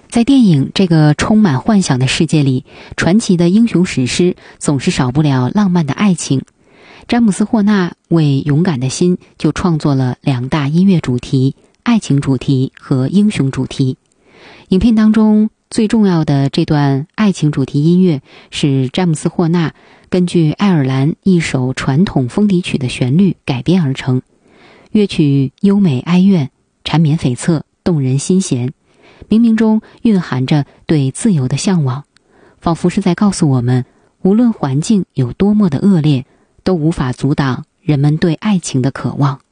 在电影这个充满幻想的世界里，传奇的英雄史诗总是少不了浪漫的爱情。詹姆斯·霍纳为勇敢的心就创作了2大音乐主题，爱情主题和英雄主题。影片当中最重要的这段爱情主题音乐是詹姆斯·霍纳根据爱尔兰一首传统风笛曲的旋律改编而成，乐曲优美哀怨，缠绵悱恻，动人心弦，冥冥中蕴含着对自由的向往，仿佛是在告诉我们，无论环境有多么的恶劣，都无法阻挡人们对爱情的渴望。